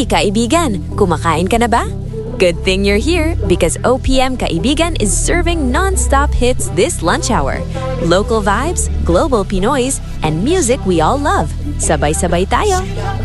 Hey kaibigan, kumakain ka na ba? Good thing you're here because OPM Kaibigan is serving non-stop hits this lunch hour. Local vibes, global Pinoys, and music we all love. Sabay-sabay tayo!